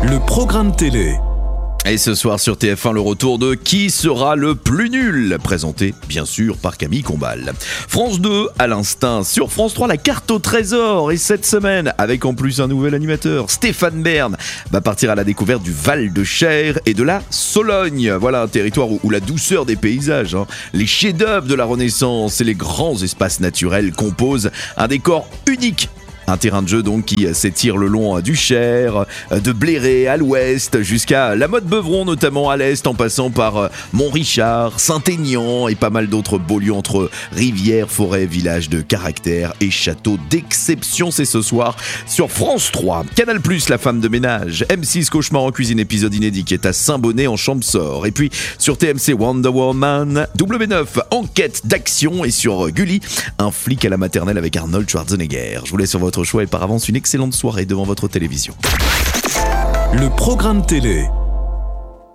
Le programme télé. Et ce soir sur TF1, le retour de Qui sera le plus nul, présenté bien sûr par Camille Combal. France 2 à l'instinct. Sur France 3, la carte au trésor. Et cette semaine, avec en plus un nouvel animateur, Stéphane Bern, va partir à la découverte du Val de Cher et de la Sologne. Voilà un territoire où la douceur des paysages, les chefs-d'œuvre de la Renaissance et les grands espaces naturels composent un décor unique. Un terrain de jeu donc qui s'étire le long du Cher, de Bléré à l'ouest, jusqu'à la Motte-Beuvron notamment à l'est, en passant par Mont-Richard, Saint-Aignan et pas mal d'autres beaux lieux entre rivières, forêts, villages de caractère et châteaux d'exception. C'est ce soir sur France 3. Canal+, La femme de ménage. M6, Cauchemar en cuisine, épisode inédit qui est à Saint-Bonnet en Champsaur. Et puis sur TMC, Wonder Woman. W9, enquête d'action. Et sur Gulli, un flic à la maternelle avec Arnold Schwarzenegger. Je vous laisse sur votre choix et par avance une excellente soirée devant votre télévision. Le programme télé.